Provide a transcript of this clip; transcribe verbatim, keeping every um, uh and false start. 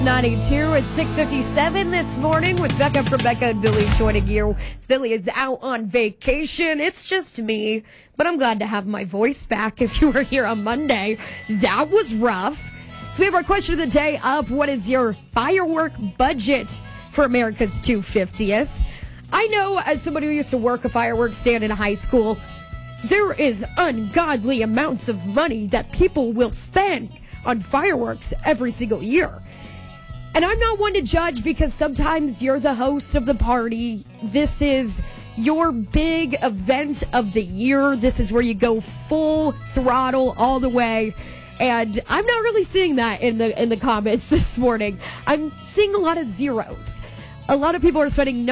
ninety-two at six fifty-seven this morning with Becca from Becca and Billy joining you. Billy is out on vacation. It's just me, but I'm glad to have my voice back. If you were here on Monday, that was rough. So we have our question of the day up. What is your firework budget for America's two hundred fiftieth? I know, as somebody who used to work a fireworks stand in high school, there is ungodly amounts of money that people will spend on fireworks every single year. And I'm not one to judge because sometimes you're the host of the party. This is your big event of the year. This is where you go full throttle all the way. And I'm not really seeing that in the in the comments this morning. I'm seeing a lot of zeros. A lot of people are spending no